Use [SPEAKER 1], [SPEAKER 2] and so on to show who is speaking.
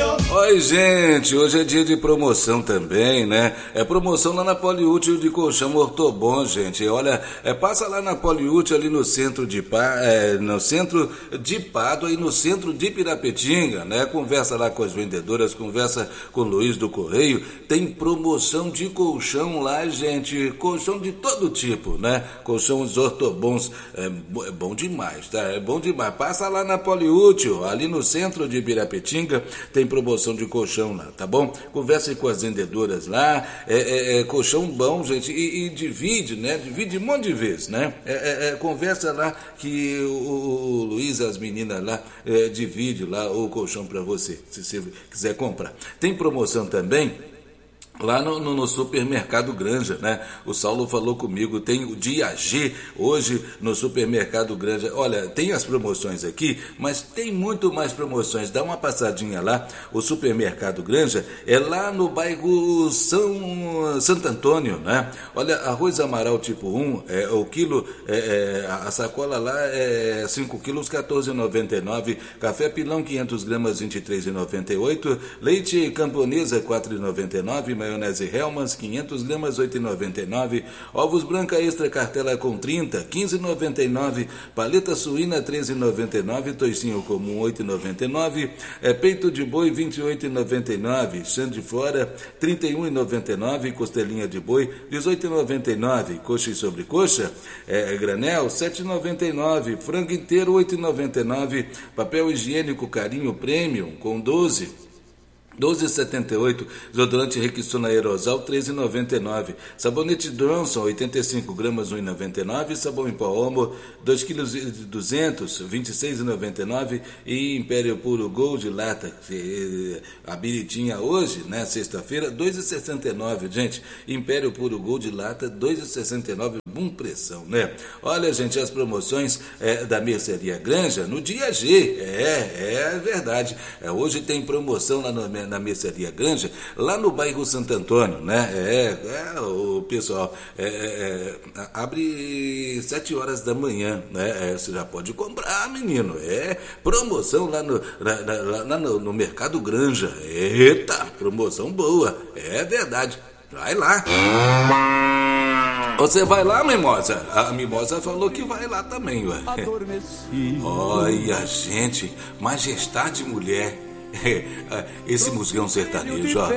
[SPEAKER 1] Oi, gente, hoje é dia de promoção também, né? É promoção lá na Poliútil de Colchão Ortobon, gente. Olha, passa lá na Poliútil ali no centro de Pádua e no centro de Pirapetinga, né? Conversa lá com as vendedoras, conversa com o Luiz do Correio. Tem promoção de colchão lá, gente. Colchão de todo tipo, né? Colchões Ortobons. É bom demais, tá? É bom demais. Passa lá na Poliútil, ali no centro de Pirapetinga, tem promoção de colchão lá, tá bom? Converse com as vendedoras lá, colchão bom, gente, e divide, né? Divide um monte de vezes, né? Conversa lá que o Luiz, as meninas lá, divide lá o colchão para você, se você quiser comprar. Tem promoção também lá no supermercado Granja, né? O Saulo falou comigo, tem o dia G hoje no supermercado Granja. Olha, tem as promoções aqui, mas tem muito mais promoções. Dá uma passadinha lá. O supermercado Granja é lá no bairro Santo Antônio, né? Olha, arroz amaral tipo 1, o quilo, a sacola lá é 5 quilos, R$14,99. Café pilão, 500 gramas, R$23,98. Leite camponesa, R$4,99. Maionese Hellmann's, 500 gramas, R$8,99. Ovos branca extra cartela com 30, R$15,99. Paleta suína, R$13,99. Toicinho comum, R$8,99. Peito de boi, R$28,99. Chã de fora, R$31,99. Costelinha de boi, R$18,99. Coxa e sobrecoxa, granel, R$7,99. Frango inteiro, R$8,99. Papel higiênico Carinho Premium com 12,78. Desodorante Rexona Aerosol, R$13,99. Sabonete Johnson, 85 gramas, R$1,99. Sabão em pó Omo, 2,2 kg, R$26,99. E Império Puro Gold lata, a biritinha hoje, né, sexta-feira, R$2,69. Gente, Império Puro Gold lata, R$2,69. Bom pressão, né? Olha, gente, as promoções da Mercearia Granja no dia G. É verdade. Hoje tem promoção lá na Mercearia Granja, lá no bairro Santo Antônio, né? O pessoal abre 7 horas da manhã, né? Você já pode comprar, menino. Promoção lá no Mercado Granja. Eita, promoção boa. É verdade. Vai lá. Você vai lá, Mimosa? A Mimosa falou que vai lá também, ué. Olha, gente, majestade mulher. Esse musgão sertanejo, ó.